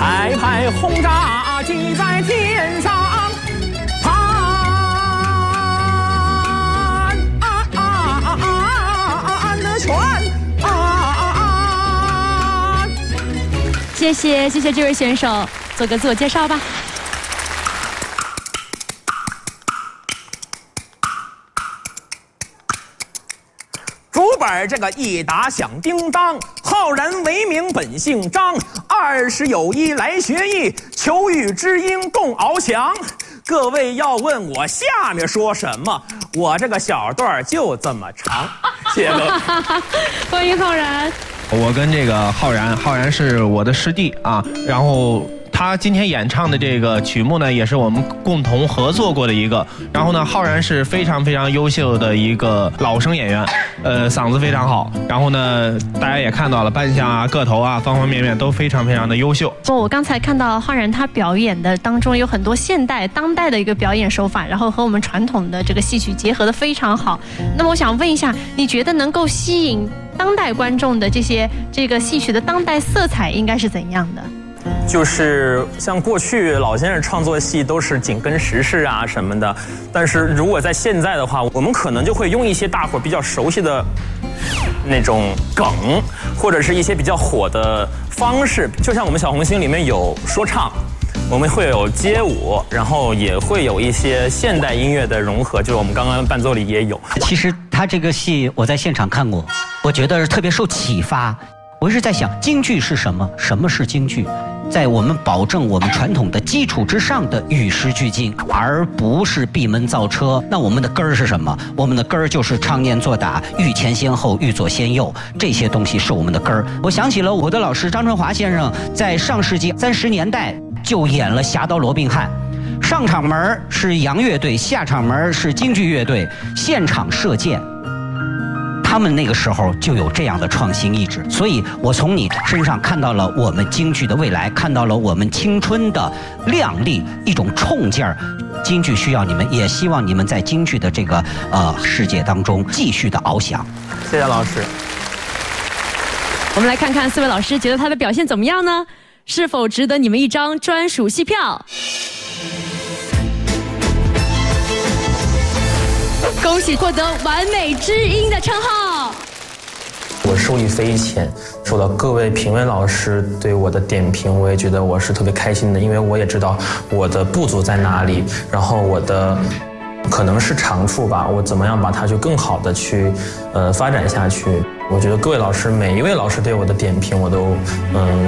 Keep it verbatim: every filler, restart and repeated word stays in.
排排轰炸机在天上盘的全啊！ 谢谢谢谢这位选手，做个自我介绍吧。 主本这个一打响叮当，浩然为名本姓张，二十有一来学艺，求雨知音共翱翔。各位要问我下面说什么，我这个小段就这么长。谢谢各位。 欢迎浩然。 我跟这个浩然，浩然是我的师弟啊，然后他今天演唱的这个曲目呢，也是我们共同合作过的一个。然后呢，浩然是非常非常优秀的一个老生演员，呃，嗓子非常好。然后呢，大家也看到了，扮相啊、个头啊，方方面面都非常非常的优秀。 我刚才看到浩然他表演的当中有很多现代、当代的一个表演手法，然后和我们传统的这个戏曲结合的非常好。那么我想问一下，你觉得能够吸引当代观众的这些这个戏曲的当代色彩应该是怎样的？ 就是像过去老先生创作戏都是紧跟时事啊什么的，但是如果在现在的话，我们可能就会用一些大伙比较熟悉的那种梗，或者是一些比较火的方式，就像我们小红星里面有说唱，我们会有街舞，然后也会有一些现代音乐的融合，就是我们刚刚伴奏里也有。 其实他这个戏我在现场看过，我觉得特别受启发。我一直在想，京剧是什么？什么是京剧？在我们保证我们传统的基础之上的与时俱进，而不是闭门造车。那我们的根儿是什么？我们的根儿就是唱念做打，欲前先后，欲左先右，这些东西是我们的根儿。我想起了我的老师张春华先生，在上世纪三十年代就演了《侠盗罗宾汉》。上场门是洋乐队，下场门是京剧乐队，现场射箭。他们那个时候就有这样的创新意志，所以我从你身上看到了我们京剧的未来，看到了我们青春的亮丽，一种冲劲儿。京剧需要你们，也希望你们在京剧的这个呃世界当中继续的翱翔。 谢谢老师。 我们来看看四位老师觉得他的表现怎么样呢？是否值得你们一张专属戏票？恭喜获得完美知音的称号。 我受益匪浅，受到各位评委老师对我的点评，我也觉得我是特别开心的，因为我也知道我的不足在哪里，然后我的可能是长处吧，我怎么样把它去更好的去呃发展下去。我觉得各位老师每一位老师对我的点评，我都嗯。